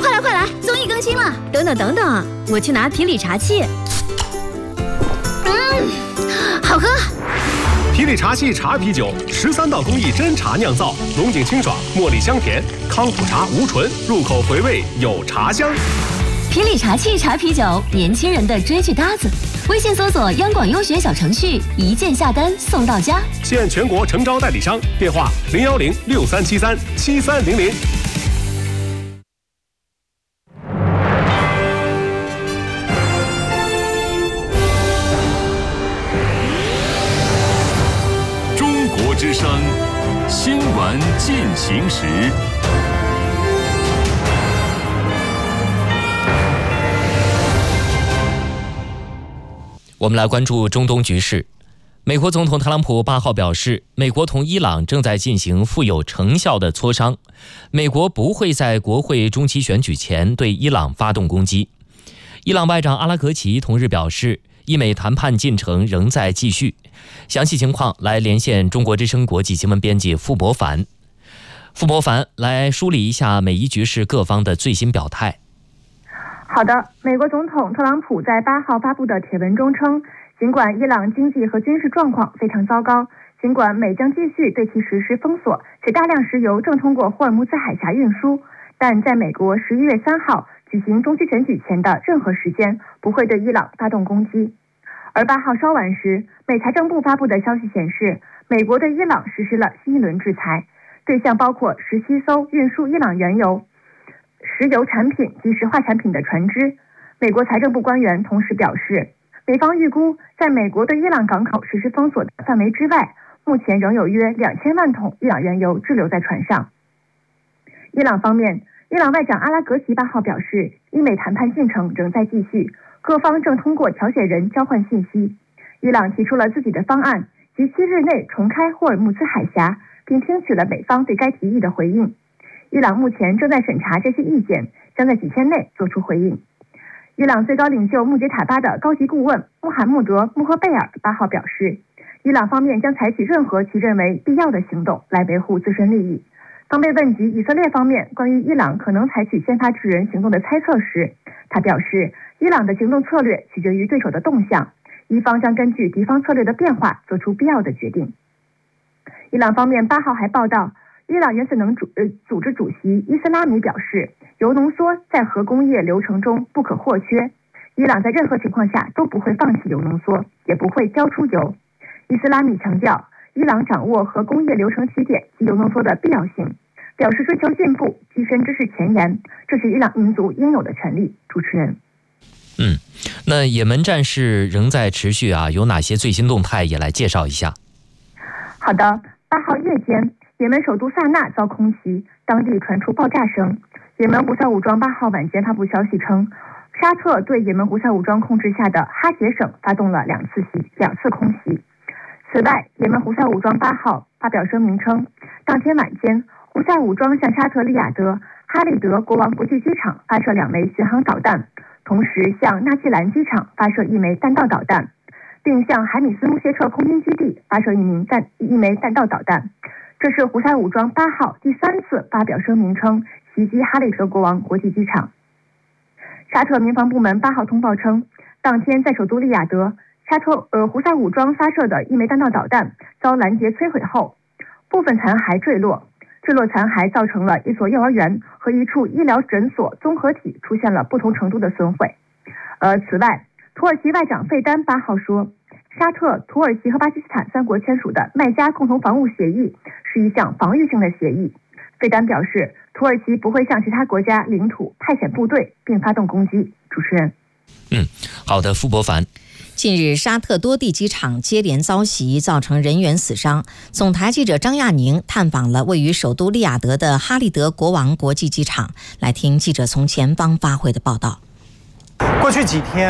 快来快来，综艺更新了！等等等等，我去拿皮里茶器。好喝。 皮里茶器茶啤酒，13道工艺真茶酿造，浓井清爽，茉莉香甜，康普茶无醇，入口回味有茶香。 皮里茶器茶啤酒，年轻人的追剧搭子。微信搜索央广优选小程序，一键下单送到家。 现全国诚招代理商，电话01063737300。 中国之声新闻进行时。 我们来关注中东局势。美国总统特朗普8号表示，美国同伊朗正在进行富有成效的磋商，美国不会在国会中期选举前对伊朗发动攻击。伊朗外长阿拉格齐同日表示，伊美谈判进程仍在继续。详细情况来连线中国之声国际新闻编辑傅博凡。傅博凡来梳理一下美伊局势各方的最新表态。 好的，美国总统特朗普在8号发布的帖文中称，尽管伊朗经济和军事状况非常糟糕，尽管美将继续对其实施封锁，且大量石油正通过霍尔木兹海峡运输，但在美国11月3号举行中期选举前的任何时间不会对伊朗发动攻击。而8号稍晚时，美财政部发布的消息显示，美国对伊朗实施了新一轮制裁，对象包括17艘运输伊朗原油、石油产品及石化产品的船只。美国财政部官员同时表示，美方预估在美国对伊朗港口实施封锁的范围之外，目前仍有约2000万桶伊朗原油滞留在船上。伊朗方面，伊朗外长阿拉格齐8号表示，伊美谈判进程仍在继续，各方正通过调解人交换信息。伊朗提出了自己的方案，即7日内重开霍尔木兹海峡，并听取了美方对该提议的回应。伊朗目前正在审查这些意见，将在几天内做出回应。伊朗最高领袖穆杰塔巴的高级顾问穆罕默德·穆赫贝尔8号表示，伊朗方面将采取任何其认为必要的行动来维护自身利益。当被问及以色列方面关于伊朗可能采取先发制人行动的猜测时，他表示，伊朗的行动策略取决于对手的动向，伊方将根据敌方策略的变化做出必要的决定。伊朗方面8号还报道，伊朗原子能组织主席伊斯拉米表示，铀浓缩在核工业流程中不可或缺，伊朗在任何情况下都不会放弃铀浓缩，也不会交出铀。伊斯拉米强调，伊朗掌握核工业流程起点及铀浓缩的必要性，表示追求进步、跻身知识前沿，这是伊朗民族应有的权利。主持人。 那也门战事仍在持续啊，有哪些最新动态也来介绍一下。 好的，8号夜间，也门首都萨那遭空袭，当地传出爆炸声。也门胡塞武装8号晚间发布消息称，沙特对也门胡塞武装控制下的哈杰省发动了两次空袭。此外，也门胡塞武装8号发表声明称，当天晚间，胡塞武装向沙特利雅得哈利德国王国际机场发射2枚巡航导弹，同时向纳季兰机场发射1枚弹道导弹，并向海米斯穆谢特空军基地发射一枚弹道导弹。这是胡塞武装8号第3次发表声明称袭击哈利德国王国际机场。沙特民防部门8号通报称，当天在首都利雅得，胡塞武装发射的1枚弹道导弹遭拦截摧毁后，部分残骸坠落残骸造成了一所幼儿园和一处医疗诊所综合体出现了不同程度的损毁。此外，土耳其外长费丹8号说，沙特、土耳其和巴基斯坦3国签署的麦加共同防务协议是一项防御性的协议。费丹表示，土耳其不会向其他国家领土派遣部队并发动攻击。主持人。 好的，傅博凡。 近日，沙特多地机场接连遭袭，造成人员死伤。总台记者张亚宁探访了位于首都利雅得的哈利德国王国际机场，来听记者从前方发回的报道。 过去几天，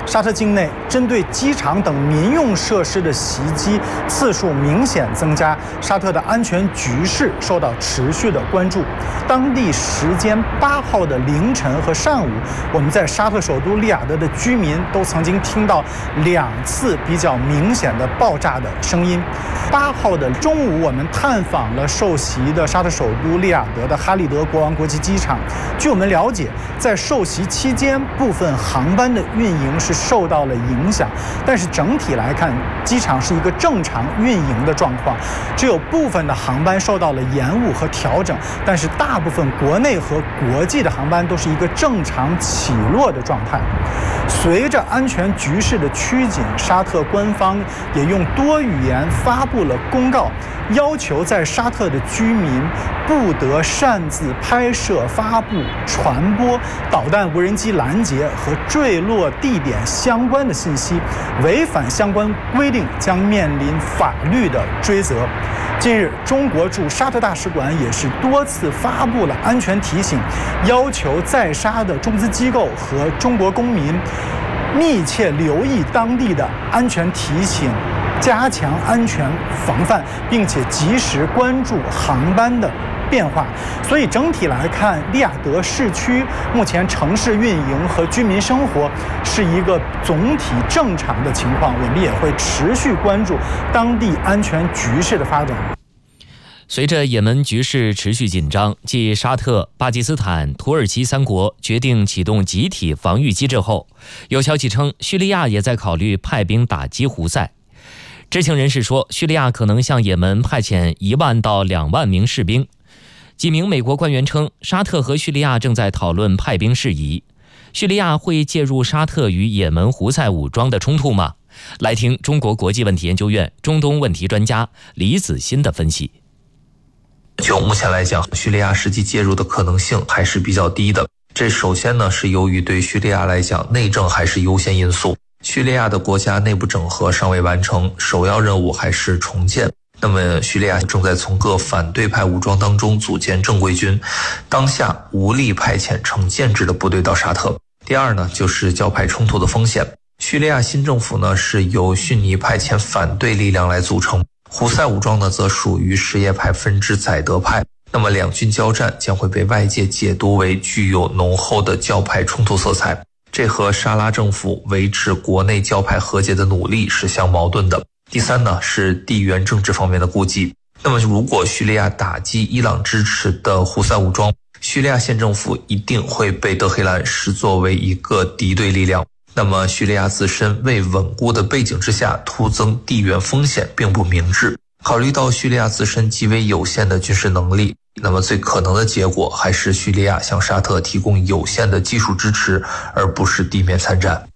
沙特境内针对机场等民用设施的袭击次数明显增加，沙特的安全局势受到持续的关注。当地时间8号的凌晨和上午，我们在沙特首都利雅得的居民都曾经听到2次比较明显的爆炸的声音。8号的中午，我们探访了受袭的沙特首都利雅得的哈利德国王国际机场。据我们了解，在受袭期间，部分航班的运营是受到了影响，但是整体来看，机场是一个正常运营的状况，只有部分的航班受到了延误和调整，但是大部分国内和国际的航班都是一个正常起落的状态。随着安全局势的趋紧，沙特官方也用多语言发布了公告，要求在沙特的居民不得擅自拍摄、发布、传播导弹、无人机拦截和坠落地点相关的信息，违反相关规定将面临法律的追责。近日，中国驻沙特大使馆也是多次发布了安全提醒，要求在沙的中资机构和中国公民密切留意当地的安全提醒，加强安全防范，并且及时关注航班的变化。所以整体来看，利雅得市区目前城市运营和居民生活是一个总体正常的情况，我们也会持续关注当地安全局势的发展。 随着也门局势持续紧张，继沙特、巴基斯坦、土耳其3国决定启动集体防御机制后，有消息称叙利亚也在考虑派兵打击胡塞。知情人士说，叙利亚可能向也门派遣1万到2万名士兵。几名美国官员称，沙特和叙利亚正在讨论派兵事宜。叙利亚会介入沙特与也门胡塞武装的冲突吗？来听中国国际问题研究院中东问题专家李子欣的分析。 就目前来讲，叙利亚实际介入的可能性还是比较低的。这首先呢，是由于对叙利亚来讲，内政还是优先因素。叙利亚的国家内部整合尚未完成，首要任务还是重建。那么叙利亚正在从各反对派武装当中组建正规军，当下无力派遣成建制的部队到沙特。第二呢，就是教派冲突的风险。叙利亚新政府呢，是由逊尼派遣反对力量来组成，胡塞武装呢则属于什叶派分支宰德派。那么两军交战将会被外界解读为具有浓厚的教派冲突色彩，这和沙拉政府维持国内教派和解的努力是相矛盾的。第三呢，是地缘政治方面的顾忌。那么如果叙利亚打击伊朗支持的胡塞武装，叙利亚县政府一定会被德黑兰视作为一个敌对力量。那么叙利亚自身未稳固的背景之下，突增地缘风险并不明智。考虑到叙利亚自身极为有限的军事能力，那么最可能的结果还是叙利亚向沙特提供有限的技术支持，而不是地面参战。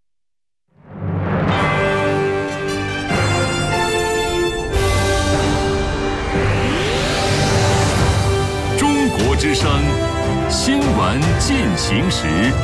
中国之声，新闻进行时。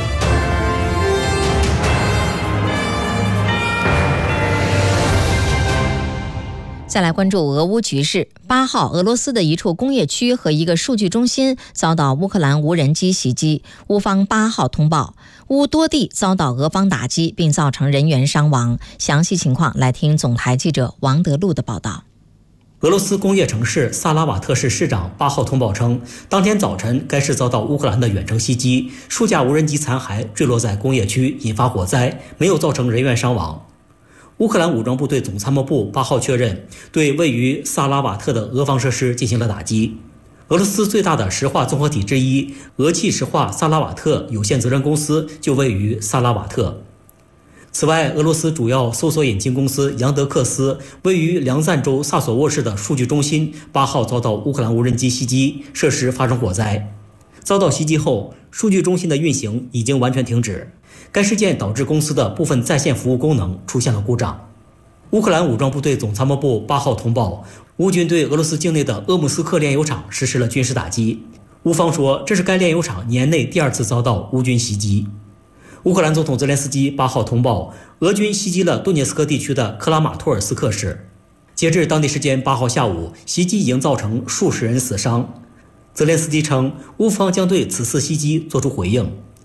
再来关注俄乌局势。8号，俄罗斯的一处工业区和一个数据中心遭到乌克兰无人机袭击。乌方8号通报，乌多地遭到俄方打击，并造成人员伤亡。详细情况来听总台记者王德禄的报道。 俄罗斯工业城市萨拉瓦特市市长8号通报称，当天早晨该市遭到乌克兰的远程袭击，数架无人机残骸坠落在工业区，引发火灾，没有造成人员伤亡。乌克兰武装部队总参谋部8号确认，对位于萨拉瓦特的俄方设施进行了打击。俄罗斯最大的石化综合体之一俄气石化萨拉瓦特有限责任公司就位于萨拉瓦特。此外，俄罗斯主要搜索引擎公司杨德克斯位于梁赞州萨索沃市的数据中心8号遭到乌克兰无人机袭击，设施发生火灾。遭到袭击后，数据中心的运行已经完全停止。该事件导致公司的部分在线服务功能出现了故障。乌克兰武装部队总参谋部8号通报，乌军对俄罗斯境内的鄂木斯克炼油厂实施了军事打击。乌方说，这是该炼油厂年内第2次遭到乌军袭击。乌克兰总统泽连斯基8号通报，俄军袭击了顿涅斯克地区的克拉马托尔斯克市。截至当地时间8号下午，袭击已经造成数十人死伤。泽连斯基称，乌方将对此次袭击作出回应。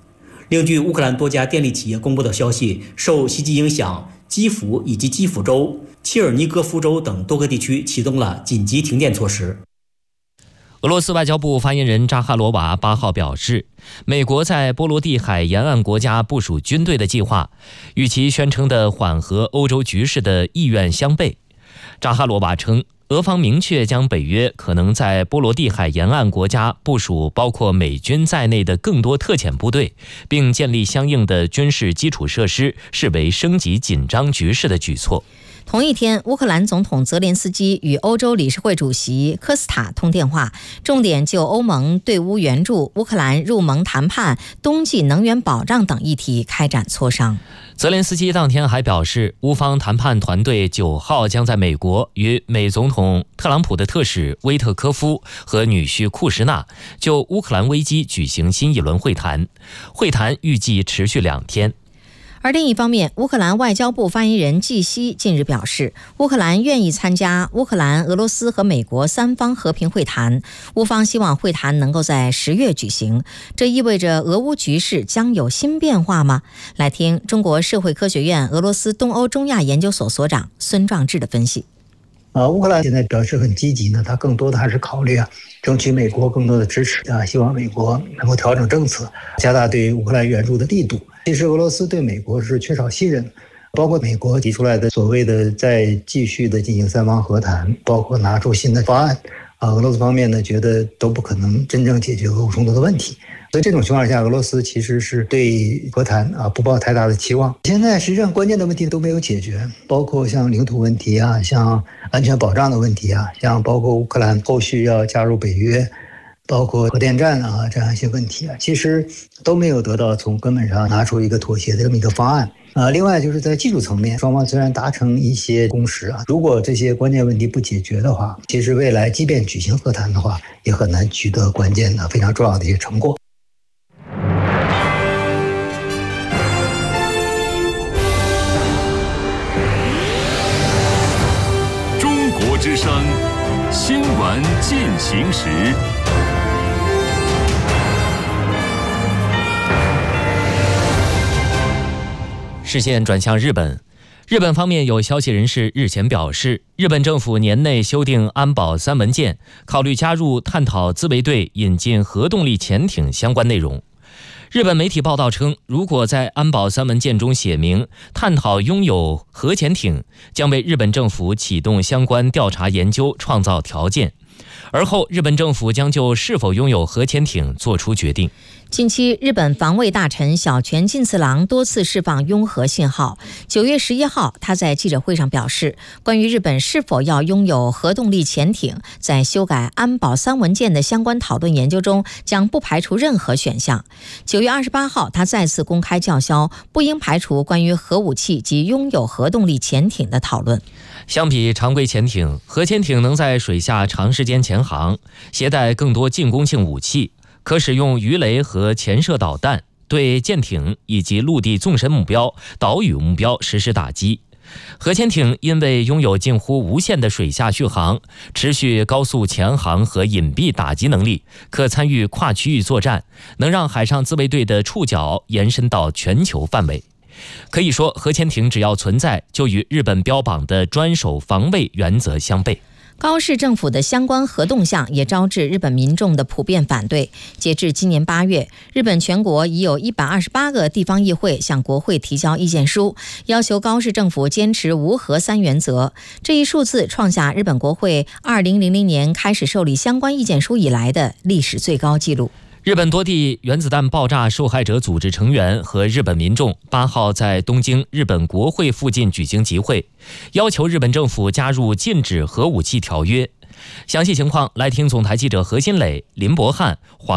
另据乌克兰多家电力企业公布的消息，受袭击影响，基辅以及基辅州、切尔尼戈夫州等多个地区启动了紧急停电措施。 俄罗斯外交部发言人扎哈罗娃8号表示，美国在波罗的海沿岸国家部署军队的计划，与其宣称的缓和欧洲局势的意愿相悖。扎哈罗娃称，俄方明确将北约可能在波罗的海沿岸国家部署包括美军在内的更多特遣部队，并建立相应的军事基础设施，视为升级紧张局势的举措。 同一天，乌克兰总统泽连斯基与欧洲理事会主席科斯塔通电话，重点就欧盟对乌援助、乌克兰入盟谈判、冬季能源保障等议题开展磋商。 泽连斯基当天还表示，乌方谈判团队9号将在美国与美总统特朗普的特使威特科夫和女婿库什纳就乌克兰危机举行新一轮会谈，会谈预计持续2天。 而另一方面，乌克兰外交部发言人季希近日表示，乌克兰愿意参加乌克兰、俄罗斯和美国3方和平会谈，乌方希望会谈能够在10月举行。这意味着俄乌局势将有新变化吗？来听中国社会科学院俄罗斯东欧中亚研究所所长孙壮志的分析。 乌克兰现在表示很积极呢，他更多的还是考虑争取美国更多的支持希望美国能够调整政策，加大对乌克兰援助的力度。其实俄罗斯对美国是缺少信任，包括美国提出来的所谓的再继续的进行3方和谈，包括拿出新的方案俄罗斯方面呢觉得都不可能真正解决俄乌冲突的问题。所以这种情况下，俄罗斯其实是对和谈不抱太大的期望。现在实际上关键的问题都没有解决，包括像领土问题像安全保障的问题像包括乌克兰后续要加入北约，包括核电站这样一些问题其实都没有得到从根本上拿出一个妥协的这么一个方案另外就是在技术层面，双方虽然达成一些共识如果这些关键问题不解决的话，其实未来即便举行和谈的话，也很难取得关键的非常重要的一些成果。 中国之声新闻进行时。 视线转向日本，日本方面有消息人士日前表示，日本政府年内修订安保3文件，考虑加入探讨自卫队引进核动力潜艇相关内容。日本媒体报道称，如果在安保3文件中写明探讨拥有核潜艇，将为日本政府启动相关调查研究创造条件，而后日本政府将就是否拥有核潜艇做出决定。 近期，日本防卫大臣小泉进次郎多次释放拥核信号。9月11号，他在记者会上表示，关于日本是否要拥有核动力潜艇，在修改安保3文件的相关讨论研究中，将不排除任何选项。9月28号，他再次公开叫嚣，不应排除关于核武器及拥有核动力潜艇的讨论。 相比常规潜艇，核潜艇能在水下长时间潜航，携带更多进攻性武器，可使用鱼雷和潜射导弹对舰艇以及陆地纵深目标、岛屿目标实施打击。核潜艇因为拥有近乎无限的水下续航、持续高速潜航和隐蔽打击能力，可参与跨区域作战，能让海上自卫队的触角延伸到全球范围。可以说，核潜艇只要存在，就与日本标榜的专守防卫原则相悖。 高市政府的相关核动向也招致日本民众的普遍反对。截至今年8月，日本全国已有128个地方议会向国会提交意见书，要求高市政府坚持无核3原则。这一数字创下日本国会2000年开始受理相关意见书以来的历史最高纪录。 日本多地原子弹爆炸受害者组织成员和日本民众8号在东京日本国会附近举行集会，要求日本政府加入禁止核武器条约。详细情况来听总台记者何新磊、林博翰、黄